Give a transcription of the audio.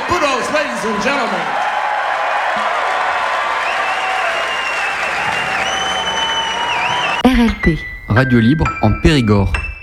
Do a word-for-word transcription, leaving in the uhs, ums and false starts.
Kudos, ladies and gentlemen. R L P. Radio libre en Périgord.